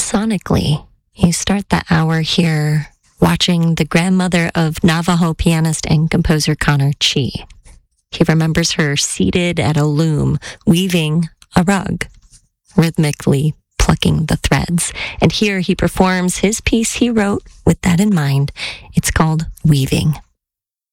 sonically, you start the hour here watching the grandmother of Navajo pianist and composer Connor Chi. He remembers her seated at a loom, weaving a rug, rhythmically plucking the threads. And here he performs his piece he wrote with that in mind. It's called Weaving.